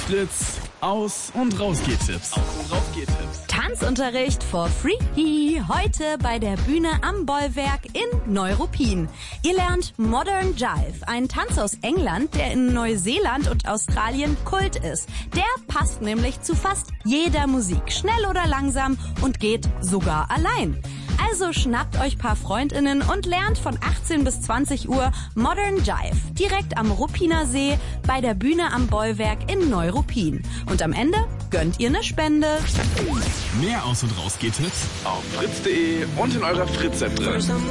Fritz, Aus- und Rausgehtipps. Tanzunterricht for free. Heute bei der Bühne am Bollwerk in Neuruppin. Ihr lernt Modern Jive, ein Tanz aus England, der in Neuseeland und Australien Kult ist. Der passt nämlich zu fast jeder Musik, schnell oder langsam und geht sogar allein. Also schnappt euch paar FreundInnen und lernt von 18 bis 20 Uhr Modern Jive. Direkt am Ruppiner See bei der Bühne am Bollwerk in Neuruppin. Und am Ende gönnt ihr eine Spende. Mehr Aus- und Rausgehtipps auf fritz.de und in eurer Fritz-App drin.